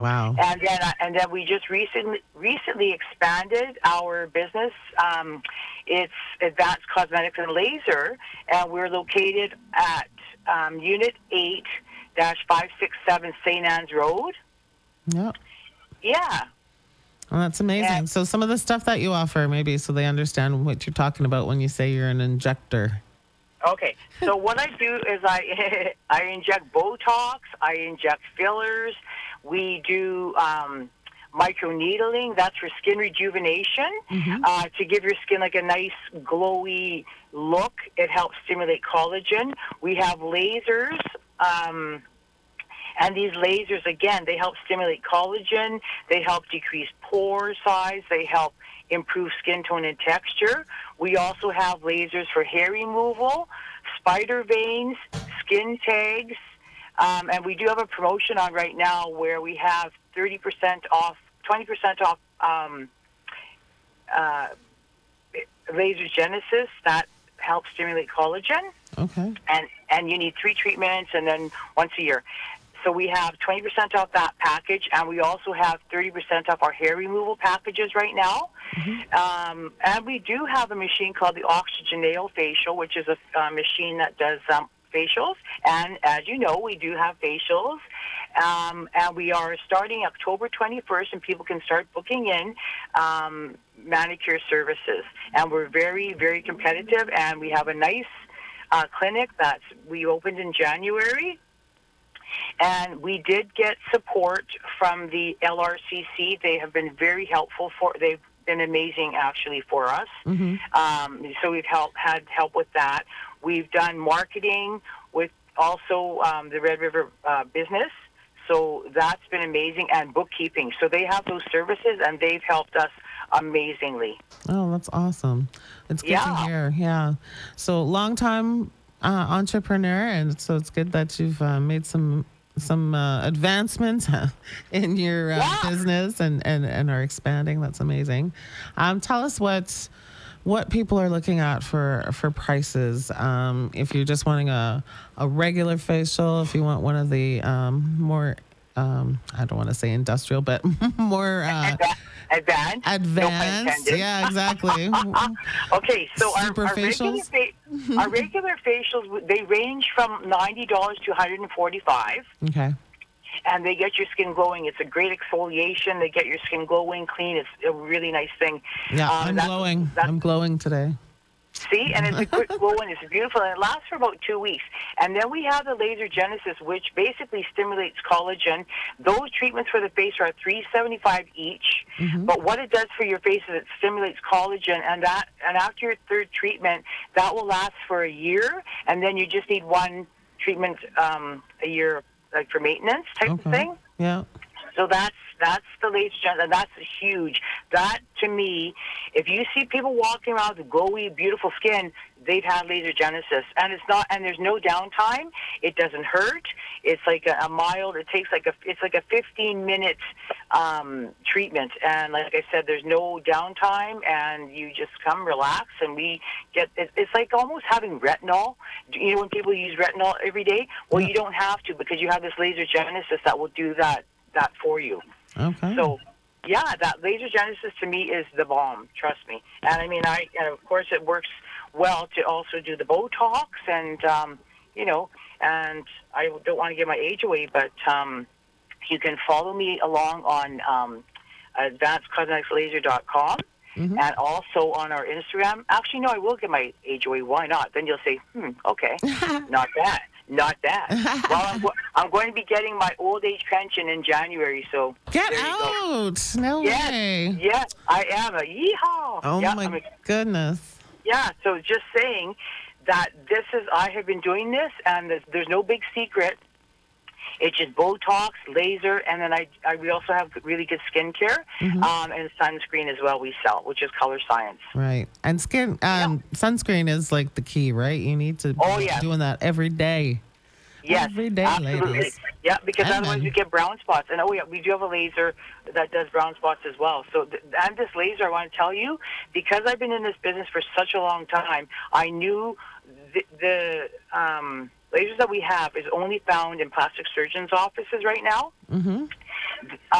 Wow. And then we just recently expanded our business. It's Advanced Cosmetics and Laser, and we're located at Unit 8-567 St. Anne's Road. Yep. Yeah, Well, that's and amazing. So some of the stuff that you offer, maybe so they understand what you're talking about when you say you're an injector. okay. So what I do is I I inject Botox, I inject fillers. We do microneedling. That's for skin rejuvenation, Mm-hmm. to give your skin like a nice glowy look. It helps stimulate collagen. We have lasers. And these lasers, again, they help stimulate collagen. They help decrease pore size. They help improve skin tone and texture. We also have lasers for hair removal, spider veins, skin tags. And we do have a promotion on right now where we have 30% off, 20% off uh, Laser Genesis that helps stimulate collagen. Okay. And you need 3 treatments and then once a year. So we have 20% off that package, and we also have 30% off our hair removal packages right now. Mm-hmm. And we do have a machine called the Oxygenale Facial, which is a machine that does facials. And as you know, we do have facials. And we are starting October 21st, and people can start booking in manicure services. And we're very, very competitive, and we have a nice clinic that we opened in January. And we did get support from the LRCC. They have been very helpful. They've been amazing actually for us. Mm-hmm. So we've had help with that. We've done marketing with also the Red River business. So that's been amazing, and bookkeeping. So they have those services, and they've helped us amazingly. Oh, that's awesome. It's good to Yeah, hear. Yeah. So long time entrepreneur, and so it's good that you've made some advancements in your yeah. business and are expanding. That's amazing. Tell us what people are looking at for prices. If you're just wanting a regular facial, if you want one of the more I don't want to say industrial, but more Advanced, no pun advanced. intended. Yeah, exactly. Okay, so Super facials. our regular facials, they range from $90 to 145, Okay. and they get your skin glowing. It's a great exfoliation. They get your skin glowing, clean. It's a really nice thing. Yeah, I'm That's glowing. that's I'm glowing today. See, and it's a quick glow and it's beautiful, and it lasts for about 2 weeks. And then we have the Laser Genesis, which basically stimulates collagen. Those treatments for the face are $375 each. Hmm. But what it does for your face is it stimulates collagen, and after your third treatment, that will last for a year, and then you just need one treatment a year, like for maintenance type of Okay. thing. Yeah. So that's the Laser Genesis, and that's huge. That to me, if you see people walking around with glowy, beautiful skin, they've had Laser Genesis, and it's not, and there's no downtime. It doesn't hurt. It's like a mild. It takes it's like a 15-minute treatment, and like I said, there's no downtime, and you just come relax, and we get. It's like almost having retinol. You know when people use retinol every day? Well, Yeah. you don't have to because you have this Laser Genesis that will do that for you. Okay. So, yeah, that Laser Genesis to me is the bomb. Trust me. And I mean, and of course it works well to also do the Botox, and you know, and I don't want to give my age away, but you can follow me along on advancedcosmeticslaser.com. Hmm. And also on our Instagram. Actually, no, I will give my age away. Why not? Then you'll say, okay, not bad. Not bad. Well, I'm going to be getting my old age pension in January, so Get there you go. out! No Yes, way. yes, I am a yeehaw. Oh Yeah, my goodness. yeah. So just saying that I have been doing this, and there's no big secret. It's just Botox, laser, and then we also have really good skincare, Hmm. and sunscreen as well we sell, which is Color Science. Right. And Yeah. sunscreen is like the key, right? You need to Oh, be yes. doing that every day. Yes, Every day, absolutely. ladies. Yeah, because And otherwise we men. get brown spots. And oh yeah, we do have a laser that does brown spots as well. So and this laser, I want to tell you, because I've been in this business for such a long time, I knew the lasers that we have is only found in plastic surgeons' offices right now.